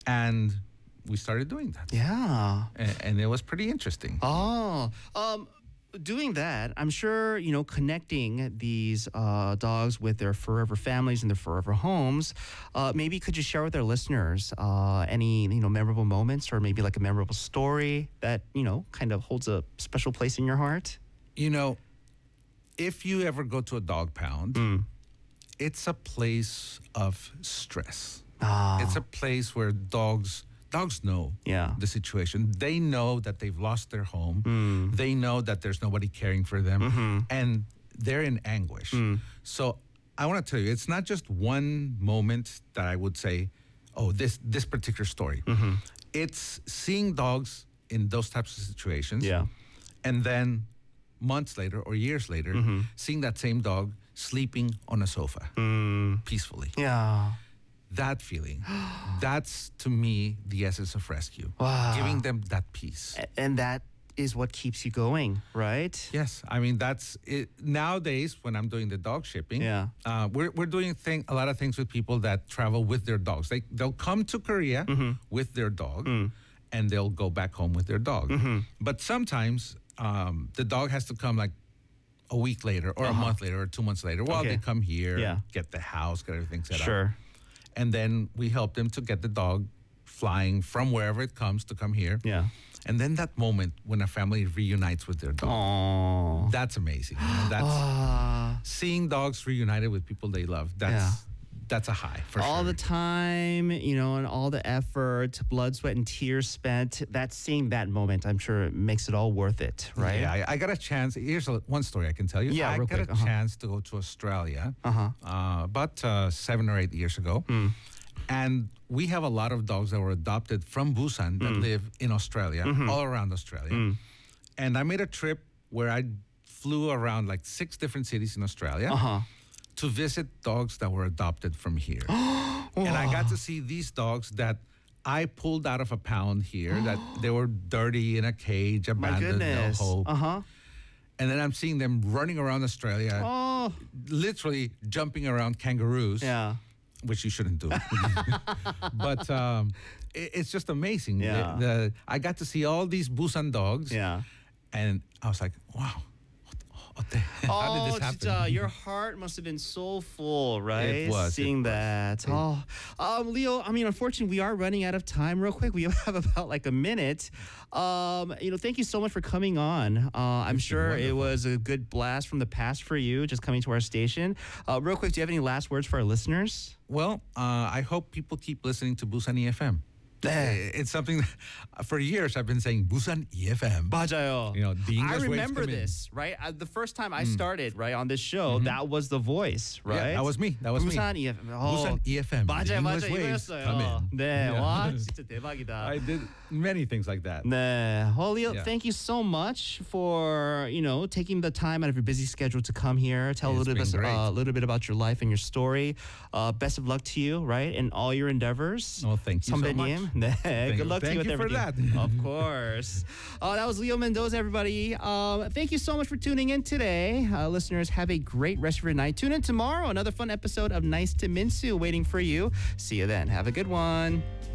And we started doing that. Yeah. And it was pretty interesting. Oh, doing that, I'm sure, connecting these dogs with their forever families and their forever homes. Maybe could you share with our listeners any, memorable moments or maybe like a memorable story that, kind of holds a special place in your heart? If you ever go to a dog pound, it's a place of stress. It's a place where dogs know the situation. They know that they've lost their home. They know that there's nobody caring for them. And they're in anguish. So I want to tell you, it's not just one moment that I would say, oh, this particular story. It's seeing dogs in those types of situations. Yeah. And then months later or years later, seeing that same dog sleeping on a sofa peacefully. Yeah. That feeling, that's to me the essence of rescue. Wow. Giving them that peace. And that is what keeps you going, right? Yes. I mean, that's it. Nowadays, when I'm doing the dog shipping, we're doing a lot of things with people that travel with their dogs. They'll come to Korea with their dog and they'll go back home with their dog. But sometimes the dog has to come like a week later or a month later or 2 months later while they come here, get the house, get everything set up. And then we help them to get the dog flying from wherever it comes to come here. Yeah. And then that moment when a family reunites with their dog. Aww. That's amazing. That's seeing dogs reunited with people they love. That's a high for all sure. the time, and all the effort, blood, sweat, and tears spent. That's seeing that moment. I'm sure it makes it all worth it, right? Yeah, I got a chance. Here's one story I can tell you. Yeah, I real got quick. a chance to go to Australia about 7 or 8 years ago. And we have a lot of dogs that were adopted from Busan that live in Australia, all around Australia. And I made a trip where I flew around like 6 different cities in Australia to visit dogs that were adopted from here. And I got to see these dogs that I pulled out of a pound here, that they were dirty in a cage, abandoned, no hope. And then I'm seeing them running around Australia, literally jumping around kangaroos. Yeah. Which you shouldn't do. But it's just amazing. Yeah. I got to see all these Busan dogs. Yeah. And I was like, wow. How did this happen? 진짜, your heart must have been so full, right? It was. Seeing that. Leo, I mean, unfortunately, we are running out of time real quick. We have about like a minute. Thank you so much for coming on. I'm sure it was a good blast from the past for you, just coming to our station. Real quick, do you have any last words for our listeners? Well, I hope people keep listening to Busan EFM. It's something that, for years I've been saying Busan EFM. 맞아요. The English I waves remember come in. this, right? The first time I started, right, on this show, that was the voice, right? Yeah, that was me. Busan EFM. Busan EFM. 맞아요, The English 맞아요. waves 이거였어요. come in. 네, 와, 진짜 대박이다. I did many things like that. 네. Well, Leo, thank you so much for, taking the time out of your busy schedule to come here, tell a little bit about your life and your story. Best of luck to you, right, in all your endeavors. Oh, thank you so much. 네. Good luck to you with Thank you everything. for that. Of course. That was Leo Mendoza, everybody. Thank you so much for tuning in today. Listeners, have a great rest of your night. Tune in tomorrow. Another fun episode of Nice to Minsu waiting for you. See you then. Have a good one.